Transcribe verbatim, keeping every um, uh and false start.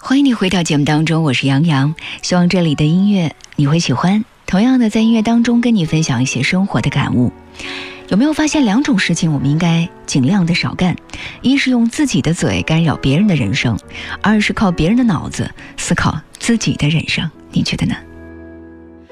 欢迎你回到节目当中，我是杨洋，希望这里的音乐你会喜欢。同样的，在音乐当中跟你分享一些生活的感悟。有没有发现两种事情我们应该尽量的少干？一是用自己的嘴干扰别人的人生，二是靠别人的脑子思考自己的人生。你觉得呢？